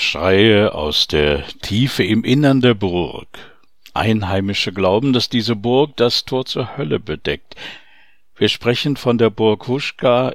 Schreie aus der Tiefe im Innern der Burg. Einheimische glauben, dass diese Burg das Tor zur Hölle bedeckt. Wir sprechen von der Burg Huschka